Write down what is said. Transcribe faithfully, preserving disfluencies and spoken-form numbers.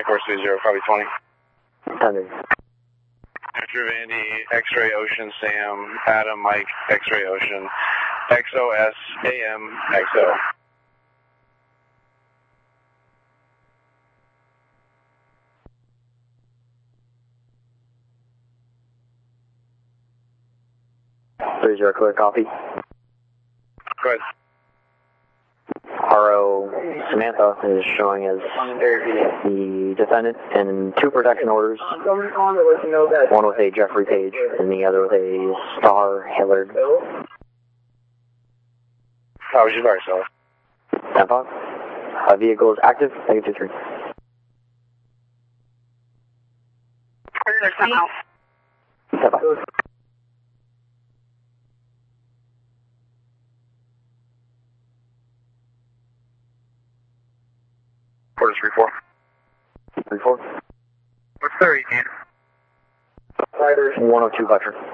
Mike Horse three zero, copy twenty. Thunder. Victor Vandy, X-Ray Ocean, Sam, Adam, Mike, X-Ray Ocean, X O S, A M, X O. three zero, clear, copy. Go ahead. R O Samantha is showing as the defendant in two protection orders, one with a Jeffrey Page and the other with a Star Hillard. How was your bar, Stella? ten five. Uh, vehicle is active, negative three. ten five. Quarters three four. three four. What's the eighteen? one oh two Veteran.